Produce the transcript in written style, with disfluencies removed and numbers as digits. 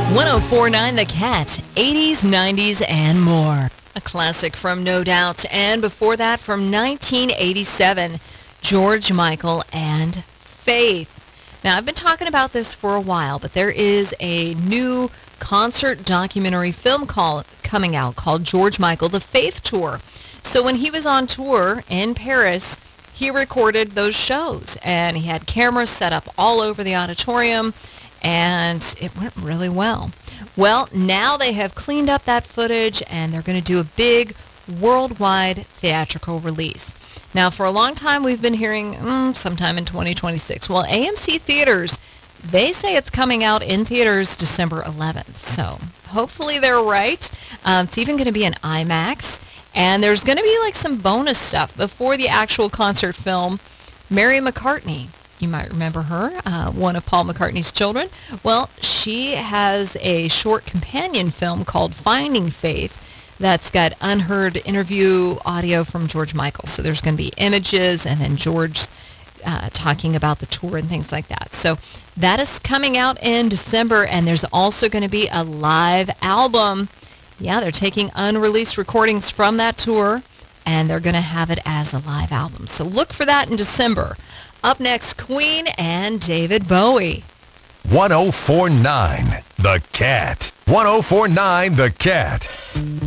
1049 The Cat, 80s, 90s, and more. A classic from No Doubt, and before that from 1987, George Michael and Faith. Now, I've been talking about this for a while, but there is a new concert documentary film coming out called George Michael, The Faith Tour. So when he was on tour in Paris, he recorded those shows, and he had cameras set up all over the auditorium, and it went really well. Well, now they have cleaned up that footage, and they're going to do a big worldwide theatrical release. Now, for a long time, we've been hearing sometime in 2026. Well, AMC Theaters, they say it's coming out in theaters December 11th. So hopefully they're right. It's even going to be an IMAX. And there's going to be like some bonus stuff before the actual concert film. Mary McCartney, you might remember her, one of Paul McCartney's children. Well, she has a short companion film called Finding Faith that's got unheard interview audio from George Michael. So there's going to be images and then George talking about the tour and things like that. So that is coming out in December, and there's also going to be a live album. Yeah, they're taking unreleased recordings from that tour, and they're going to have it as a live album. So look for that in December. Up next, Queen and David Bowie. 1049 The Cat. 1049 The Cat.